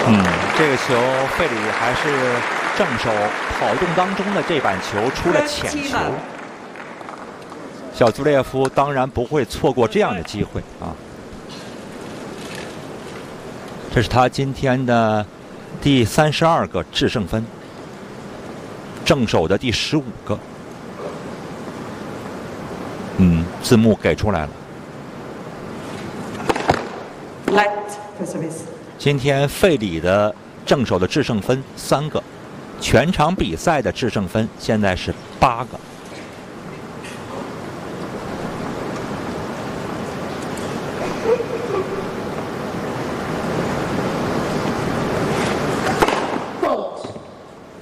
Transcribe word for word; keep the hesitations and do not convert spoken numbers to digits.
嗯，这个球费里还是正手跑动当中的这板球出了浅球。小祖列夫当然不会错过这样的机会啊！这是他今天的第三十二个制胜分，正手的第十五个。嗯，字幕给出来了。今天费里的正手的制胜分三个，全场比赛的制胜分现在是八个。